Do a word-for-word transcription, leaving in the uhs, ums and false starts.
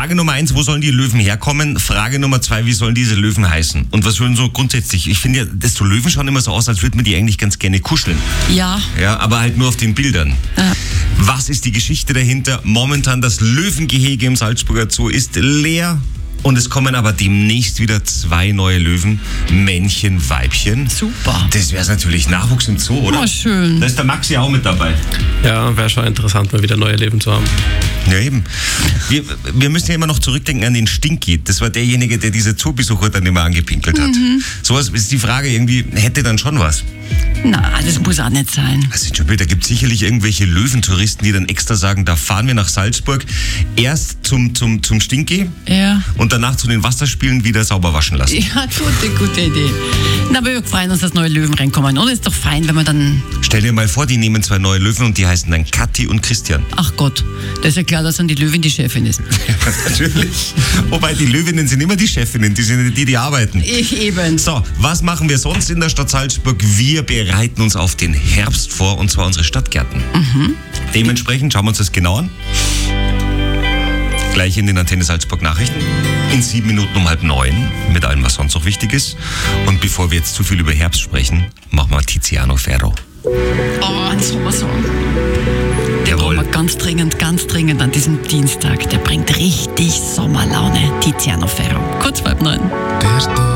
Frage Nummer eins, wo sollen die Löwen herkommen? Frage Nummer zwei, wie sollen diese Löwen heißen? Und was würden so grundsätzlich, ich finde ja, desto Löwen schauen immer so aus, als würde man die eigentlich ganz gerne kuscheln. Ja. Ja, aber halt nur auf den Bildern. Ja. Was ist die Geschichte dahinter? Momentan das Löwengehege im Salzburger Zoo ist leer. Und es kommen aber demnächst wieder zwei neue Löwen, Männchen, Weibchen. Super. Das wäre natürlich Nachwuchs im Zoo, oder? Oh, schön. Da ist der Maxi auch mit dabei. Ja, wäre schon interessant, mal wieder neue Leben zu haben. Ja, eben. Wir, wir müssen ja immer noch zurückdenken an den Stinky. Das war derjenige, der diese Zoobesucher dann immer angepinkelt hat. Mhm. Sowas ist die Frage, irgendwie hätte dann schon was. Na, das muss auch nicht sein. Also, da gibt es sicherlich irgendwelche Löwentouristen, die dann extra sagen, da fahren wir nach Salzburg, erst zum, zum, zum Stinky Ja. und danach zu den Wasserspielen wieder sauber waschen lassen. Ja, gute, gute Idee. Na, aber wir freuen uns, dass neue Löwen reinkommen. Und ist doch fein, wenn man dann... Stell dir mal vor, die nehmen zwei neue Löwen und die heißen dann Kathi und Christian. Ach Gott, das ist ja klar, dass dann die Löwin die Chefin ist. Ja, natürlich. Wobei die Löwinnen sind immer die Chefinnen, die sind die, die arbeiten. Ich eben. So, was machen wir sonst in der Stadt Salzburg? Wir bereiten uns auf den Herbst vor, und zwar unsere Stadtgärten. Mhm. Dementsprechend schauen wir uns das genau an. Gleich in den Antenne Salzburg Nachrichten. In sieben Minuten um halb neun. Mit allem, was sonst noch wichtig ist. Und bevor wir jetzt zu viel über Herbst sprechen, machen wir Tiziano Ferro. Oh, ein Sommersong. Der Jawohl. brauchen wir ganz dringend, ganz dringend an diesem Dienstag. Der bringt richtig Sommerlaune. Tiziano Ferro. Kurz vor halb neun.